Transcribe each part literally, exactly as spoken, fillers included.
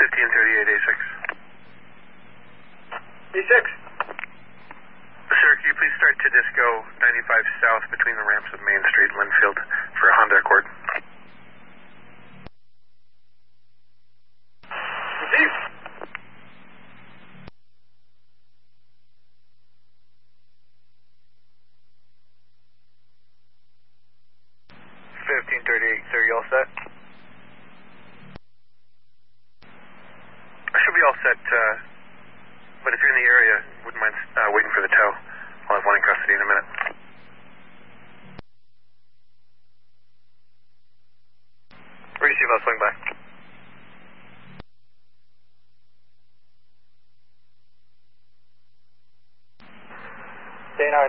fifteen thirty-eight A six. A six. Sir, can you please start to Disco ninety-five south between the ramps of Main Street and Linfield for a Honda Accord? Received. fifteen thirty-eight, sir, you all set? I should be all set, uh, but if you're in the area, wouldn't mind uh, waiting for the tow. I'll have one in custody in a minute. Receive, I'll swing by. Day nine.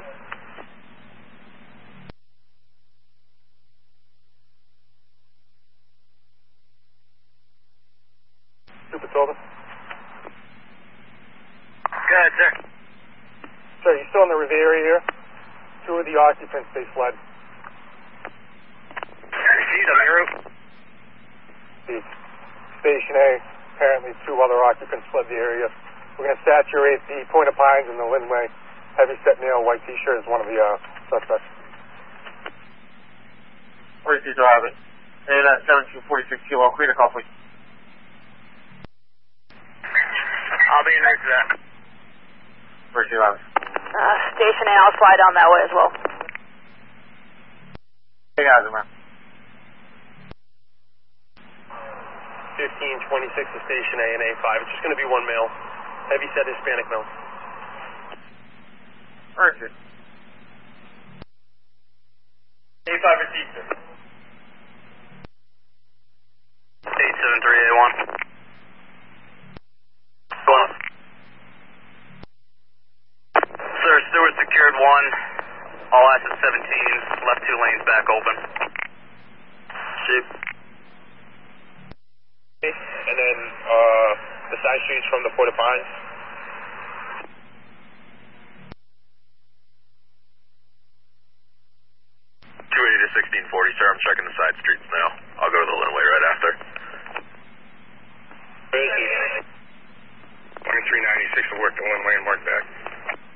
Super Silver. Go ahead, sir. Sir, you still in the Riviera here? Two of the occupants, they fled. Received, on your route. The Station A, apparently two other occupants fled the area. We're going to saturate the Point of Pines and the Linway. Heavy set male, white t-shirt is one of the uh, suspects. forty-two driving. And uh, seventeen forty-six kilo, clear to call, please. I'll be in route to that. forty-two driving. Uh, Station A, I'll fly down that way as well. Hey guys, man. fifteen twenty-six to Station A and A five. It's just going to be one male. Heavy set Hispanic male. Where is it? A five received, sir. eight seven three A one. Go on. Sir, Stewart secured one. All assets seventeen. Left two lanes back open. Sheep. And then uh, the side streets from the Port of Pines. two eighty to sixteen forty, sir. I'm checking the side streets now. I'll go to the Linway right after. twenty-three ninety-six will work the Linway and work back.